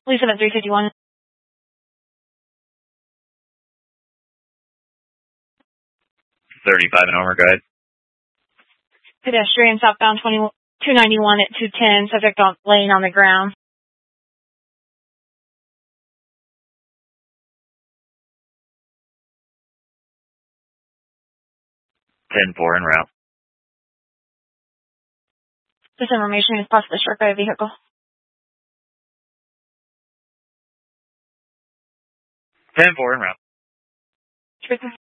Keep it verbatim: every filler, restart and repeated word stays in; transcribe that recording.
Police seven three fifty-one. thirty-five and over, go ahead. Pedestrian southbound two ninety-one at two ten, subject on laying on the ground. ten four en route. This information is possibly struck by a vehicle. ten four en route. Truth.